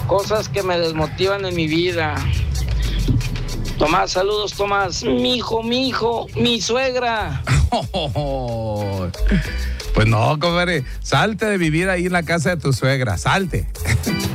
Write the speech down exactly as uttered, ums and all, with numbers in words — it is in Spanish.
Cosas que me desmotivan en mi vida. Tomás, saludos, Tomás. Mi hijo, mi hijo, mi suegra. Pues no, compadre, salte de vivir ahí en la casa de tu suegra, salte.